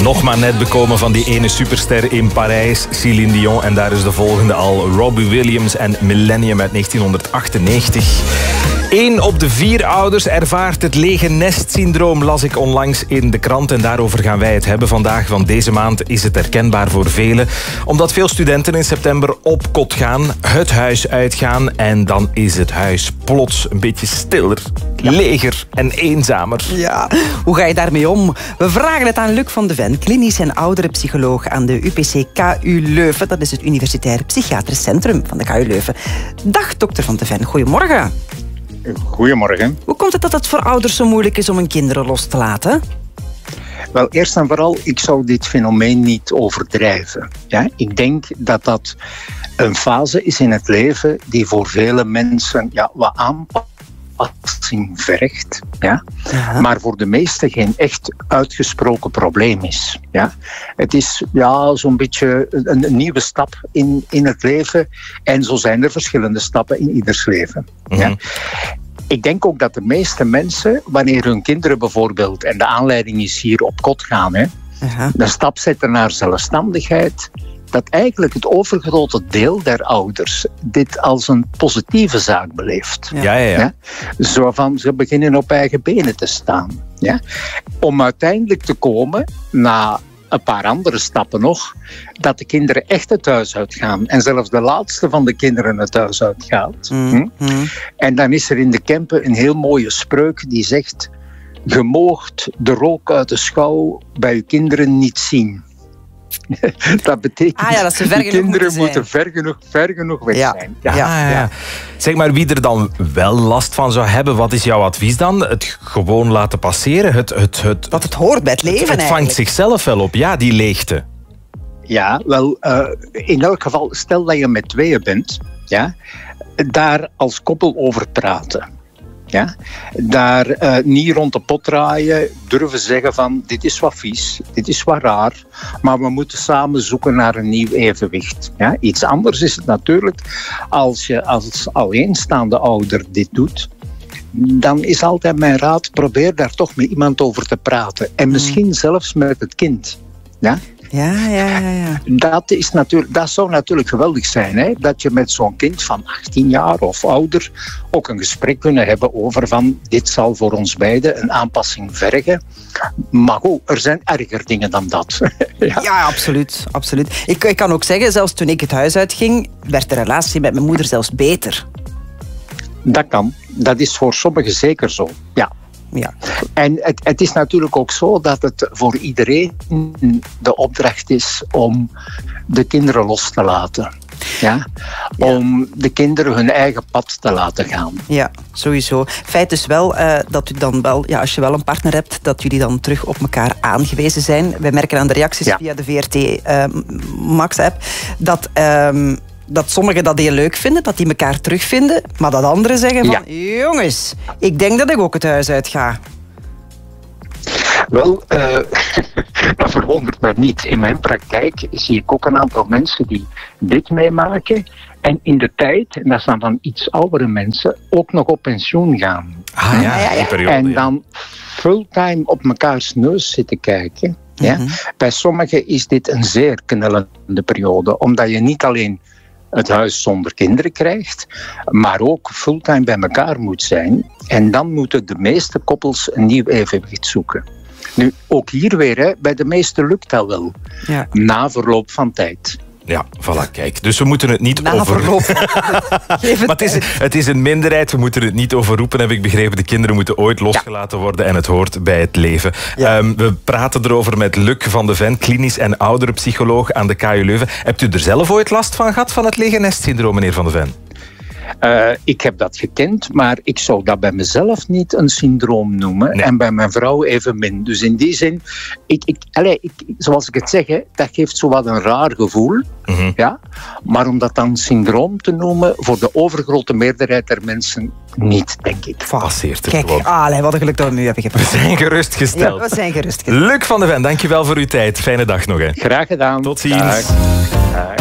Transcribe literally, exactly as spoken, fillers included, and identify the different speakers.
Speaker 1: Nog maar net bekomen van die ene superster in Parijs, Céline Dion. En daar is de volgende al, Robbie Williams en Millennium uit negentienhonderdachtennegentig. Eén op de vier ouders ervaart het lege nest-syndroom, las ik onlangs in de krant. En daarover gaan wij het hebben vandaag. Want deze maand is het herkenbaar voor velen. Omdat veel studenten in september op kot gaan, het huis uitgaan. En dan is het huis plots een beetje stiller, ja. leger en eenzamer.
Speaker 2: Ja, hoe ga je daarmee om? We vragen het aan Luc van de Ven, klinisch en ouderenpsycholoog aan de U P C K U Leuven. Dat is het Universitair Psychiatrisch Centrum van de K U Leuven. Dag, dokter Van de Ven. Goedemorgen.
Speaker 3: Goedemorgen.
Speaker 2: Hoe komt het dat het voor ouders zo moeilijk is om hun kinderen los te laten?
Speaker 3: Wel, eerst en vooral, ik zou dit fenomeen niet overdrijven. Ja, ik denk dat dat een fase is in het leven die voor vele mensen ja, wat aanpassing vergt. Ja? Ja. Maar voor de meesten geen echt uitgesproken probleem is. Ja? Het is ja, zo'n beetje een, een nieuwe stap in, in het leven. En zo zijn er verschillende stappen in ieders leven. Mm-hmm. Ja? Ik denk ook dat de meeste mensen, wanneer hun kinderen bijvoorbeeld, en de aanleiding is hier op kot gaan, hè, uh-huh. een stap zetten naar zelfstandigheid, dat eigenlijk het overgrote deel der ouders dit als een positieve zaak beleeft.
Speaker 1: Ja, ja, ja.
Speaker 3: Ja? Zo van, ze beginnen op eigen benen te staan. Ja? Om uiteindelijk te komen, na een paar andere stappen nog, dat de kinderen echt het huis uitgaan. En zelfs de laatste van de kinderen het huis uitgaat. Mm-hmm. Hm? En dan is er in de Kempen een heel mooie spreuk die zegt: je moogt de rook uit de schouw bij je kinderen niet zien. Dat betekent
Speaker 2: ah ja, dat ze ver
Speaker 3: de kinderen moeten, moeten ver, genoeg, ver genoeg weg
Speaker 2: ja.
Speaker 3: zijn.
Speaker 1: Ja. Ja, ja. Zeg maar, wie er dan wel last van zou hebben, wat is jouw advies dan? Het gewoon laten passeren? Het, het, het,
Speaker 2: dat het hoort bij het leven
Speaker 1: Het, het vangt zichzelf wel op, ja, die leegte.
Speaker 3: Ja, wel, uh, in elk geval, stel dat je met tweeën bent, ja, daar als koppel over praten. Ja? Daar uh, niet rond de pot draaien, durven zeggen van dit is wat vies, dit is wat raar, maar we moeten samen zoeken naar een nieuw evenwicht. Ja? Iets anders is het natuurlijk als je als alleenstaande ouder dit doet. Dan is altijd mijn raad, probeer daar toch met iemand over te praten. En misschien zelfs met het kind. Ja?
Speaker 2: Ja, ja, ja, ja.
Speaker 3: Dat, is natuurlijk, dat zou natuurlijk geweldig zijn. Hè? Dat je met zo'n kind van achttien jaar of ouder ook een gesprek kunnen hebben over van dit zal voor ons beiden een aanpassing vergen. Maar goed, er zijn erger dingen dan dat. ja.
Speaker 2: ja, absoluut. absoluut. Ik, ik kan ook zeggen, zelfs toen ik het huis uitging, werd de relatie met mijn moeder zelfs beter.
Speaker 3: Dat kan. Dat is voor sommigen zeker zo, ja.
Speaker 2: Ja.
Speaker 3: En het, het is natuurlijk ook zo dat het voor iedereen de opdracht is om de kinderen los te laten. Ja? Ja. Om de kinderen hun eigen pad te laten gaan.
Speaker 2: Ja, sowieso. Feit is wel uh, dat u dan wel, ja, als je wel een partner hebt, dat jullie dan terug op elkaar aangewezen zijn. Wij merken aan de reacties ja. via de V R T uh, Max-app dat... Uh, dat sommigen dat heel leuk vinden, dat die elkaar terugvinden, maar dat anderen zeggen van, ja. jongens, ik denk dat ik ook het huis uit ga.
Speaker 3: Wel, uh, dat verwondert me niet. In mijn praktijk zie ik ook een aantal mensen die dit meemaken en in de tijd, en dat zijn dan iets oudere mensen, ook nog op pensioen gaan.
Speaker 1: Ah ja, ja, ja, ja. Periode,
Speaker 3: en dan fulltime op mekaars neus zitten kijken. Ja? Mm-hmm. Bij sommigen is dit een zeer knellende periode, omdat je niet alleen het huis zonder kinderen krijgt, maar ook fulltime bij elkaar moet zijn. En dan moeten de meeste koppels een nieuw evenwicht zoeken. Nu, ook hier weer, hè, bij de meesten lukt dat wel. Ja. Na verloop van tijd.
Speaker 1: Ja, voilà, kijk. Dus we moeten het niet
Speaker 2: Na
Speaker 1: over...
Speaker 2: verloop. Geef het
Speaker 1: maar het is, het is een minderheid, we moeten het niet overroepen, heb ik begrepen. De kinderen moeten ooit losgelaten worden en het hoort bij het leven. Ja. Um, we praten erover met Luc van de Ven, klinisch en ouderenpsycholoog aan de K U Leuven. Hebt u er zelf ooit last van gehad, van het lege nest-syndroom, meneer Van de Ven?
Speaker 3: Uh, ik heb dat gekend, maar ik zou dat bij mezelf niet een syndroom noemen. Nee. En bij mijn vrouw evenmin. Dus in die zin, ik, ik, allez, ik, zoals ik het zeg, hè, dat geeft zo wat een raar gevoel. Mm-hmm. Ja? Maar om dat dan syndroom te noemen, voor de overgrote meerderheid der mensen niet, denk ik.
Speaker 1: Passeert er
Speaker 2: Kijk,
Speaker 1: gewoon.
Speaker 2: ah, wat een geluk dat we nu hebben gepraat.
Speaker 1: We zijn gerustgesteld.
Speaker 2: Ja, we zijn gerustgesteld.
Speaker 1: Luc van de Ven, dankjewel voor uw tijd. Fijne dag nog. Hè.
Speaker 3: Graag gedaan.
Speaker 1: Tot ziens.
Speaker 3: Dag. Dag.